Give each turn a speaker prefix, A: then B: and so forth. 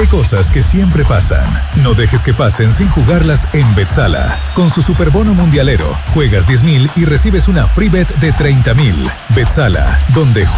A: Hay cosas que siempre pasan. No dejes que pasen sin jugarlas en Betsala. Con su superbono mundialero, juegas 10,000 y recibes una free bet de 30,000. Betsala, donde